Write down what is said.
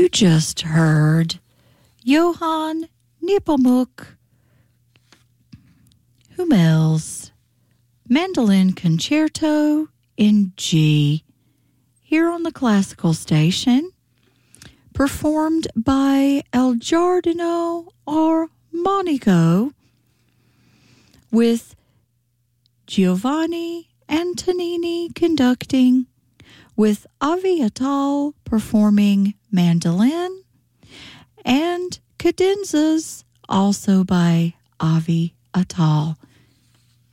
You just heard Johann Nepomuk Hummel's Mandolin Concerto in G, here on the Classical Station, performed by El Giardino Armonico with Giovanni Antonini conducting, with Avi Attal performing mandolin, and cadenzas also by Avi Attal.